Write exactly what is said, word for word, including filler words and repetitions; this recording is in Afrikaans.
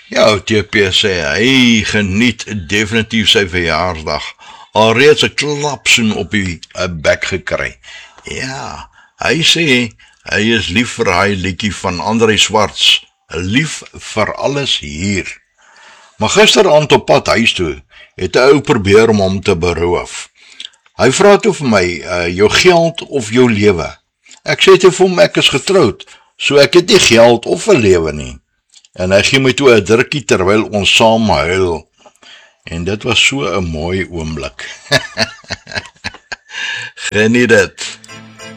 Ja, O T P sê, hy geniet definitief sy verjaarsdag. Alreeds 'n klapsoen op die uh, bek gekry. Ja, hy sê, hy is lief vir hy liedjie van André Swarts, lief vir alles hier. Maar gisteraand op pad huis toe, het 'n ou probeer om hom te beroof. Hy vra toe vir my, uh, jou geld of jou lewe? Ek sê toe vir hom, ek is getroud, so ek het nie geld of 'n lewe nie. En hy gee my toe 'n drukkie terwyl ons saam huil. En dit was so 'n mooi oomblik. Geniet dit.